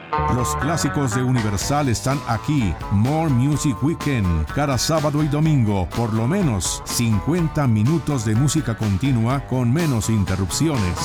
Los clásicos de Universal están aquí. More Music Weekend. Cada sábado y domingo, por lo menos 50 minutos de música continua con menos interrupciones.